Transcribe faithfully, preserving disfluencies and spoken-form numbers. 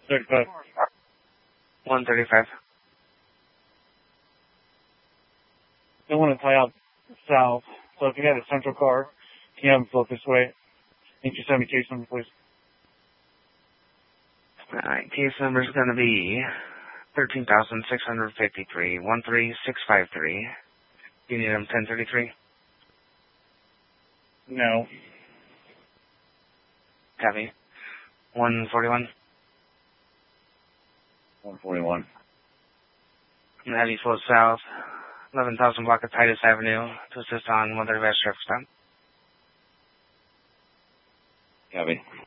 thirty-five. one thirty-five. They want to tie out south. So if you had a central car, can you have them float this way? Thank you. Send me case number, please. Alright, case number is going to be thirteen thousand six hundred fifty-three, one three six five three. You need them ten thirty-three? No. Copy. one forty-one. one forty-one. And have you float south, eleven thousand block of Titus Avenue to assist on one thirty-five traffic stop. Copy.